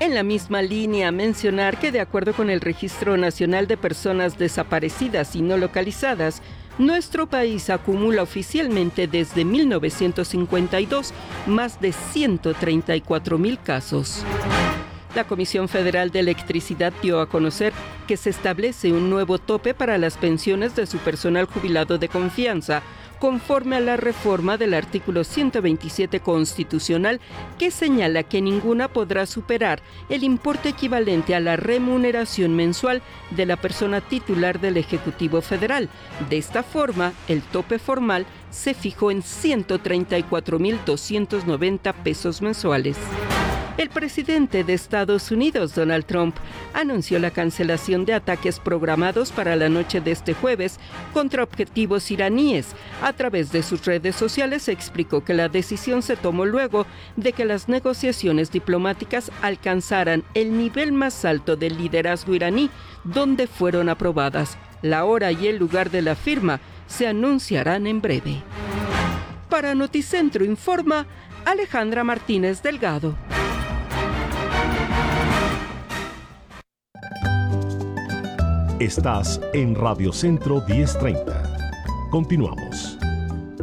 En la misma línea, mencionar que de acuerdo con el Registro Nacional de Personas Desaparecidas y No Localizadas, nuestro país acumula oficialmente desde 1952 más de 134,000 casos. La Comisión Federal de Electricidad dio a conocer que se establece un nuevo tope para las pensiones de su personal jubilado de confianza, conforme a la reforma del artículo 127 constitucional, que señala que ninguna podrá superar el importe equivalente a la remuneración mensual de la persona titular del Ejecutivo Federal. De esta forma, el tope formal se fijó en 134,290 pesos mensuales. El presidente de Estados Unidos, Donald Trump, anunció la cancelación de ataques programados para la noche de este jueves contra objetivos iraníes. A través de sus redes sociales explicó que la decisión se tomó luego de que las negociaciones diplomáticas alcanzaran el nivel más alto del liderazgo iraní, donde fueron aprobadas. La hora y el lugar de la firma se anunciarán en breve. Para Noticentro informa Alejandra Martínez Delgado. Estás en Radio Centro 1030. Continuamos.